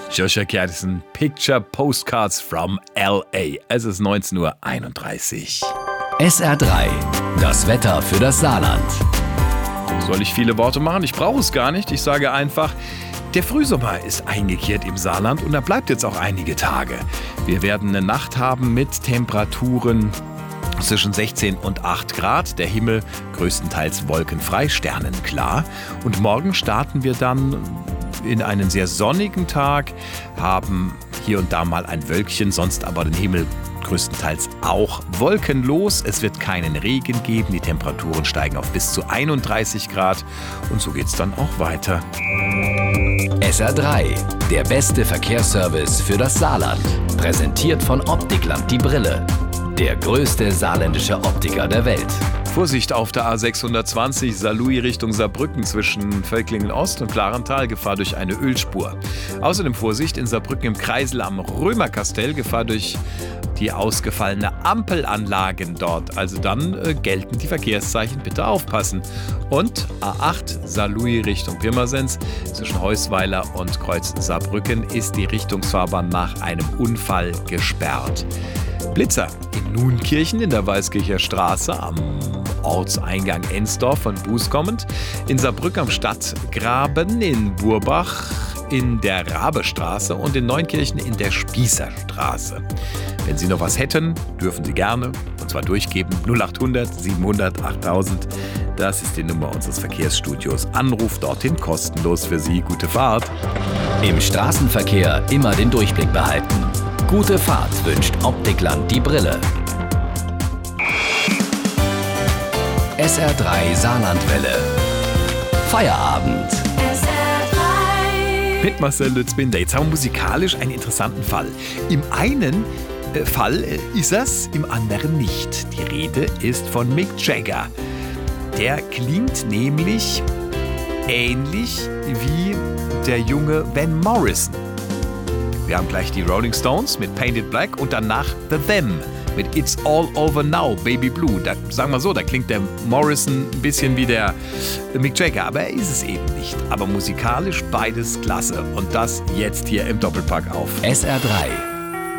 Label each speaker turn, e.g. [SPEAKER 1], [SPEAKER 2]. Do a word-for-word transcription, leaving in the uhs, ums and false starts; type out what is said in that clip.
[SPEAKER 1] Joshua Caddison, Picture Postcards from L A. Es ist neunzehn Uhr einunddreißig.
[SPEAKER 2] S R drei, das Wetter für das Saarland.
[SPEAKER 1] Soll ich viele Worte machen? Ich brauche es gar nicht. Ich sage einfach, der Frühsommer ist eingekehrt im Saarland und er bleibt jetzt auch einige Tage. Wir werden eine Nacht haben mit Temperaturen zwischen sechzehn und acht Grad. Der Himmel größtenteils wolkenfrei, sternenklar. Und morgen starten wir dann in einen sehr sonnigen Tag, haben hier und da mal ein Wölkchen, sonst aber den Himmel größtenteils auch wolkenlos. Es wird keinen Regen geben, die Temperaturen steigen auf bis zu einunddreißig Grad und so geht's dann auch weiter.
[SPEAKER 2] S R drei, der beste Verkehrsservice für das Saarland. Präsentiert von Optikland die Brille. Der größte saarländische Optiker der Welt.
[SPEAKER 1] Vorsicht auf der A sechshundertzwanzig Saarlouis Richtung Saarbrücken zwischen Völklingen Ost und Klarental, Gefahr durch eine Ölspur. Außerdem Vorsicht in Saarbrücken im Kreisel am Römerkastell, Gefahr durch die ausgefallene Ampelanlagen dort. Also dann äh, gelten die Verkehrszeichen, bitte aufpassen. Und A acht Saarlouis Richtung Pirmasens zwischen Heusweiler und Kreuz Saarbrücken ist die Richtungsfahrbahn nach einem Unfall gesperrt. Blitzer in Nuenkirchen in der Weißkircher Straße am Ortseingang Ensdorf von Buß kommend, in Saarbrücken am Stadtgraben, in Burbach in der Rabestraße und in Neunkirchen in der Spießerstraße. Wenn Sie noch was hätten, dürfen Sie gerne, und zwar durchgeben, null achthundert siebenhundert achttausend. Das ist die Nummer unseres Verkehrsstudios. Anruf dorthin kostenlos für Sie. Gute Fahrt.
[SPEAKER 2] Im Straßenverkehr immer den Durchblick behalten. Gute Fahrt wünscht Optikland die Brille. S R drei Saarlandwelle. Feierabend.
[SPEAKER 3] S R drei.
[SPEAKER 1] Mit Marcel Lützbinder. Jetzt haben wir musikalisch einen interessanten Fall. Im einen äh, Fall äh, ist es, im anderen nicht. Die Rede ist von Mick Jagger. Der klingt nämlich ähnlich wie der junge Van Morrison. Wir haben gleich die Rolling Stones mit Painted Black und danach The Them mit It's All Over Now, Baby Blue. Da, sagen wir so, da klingt der Morrison ein bisschen wie der Mick Jagger, aber er ist es eben nicht. Aber musikalisch beides klasse. Und das jetzt hier im Doppelpack auf
[SPEAKER 2] S R drei.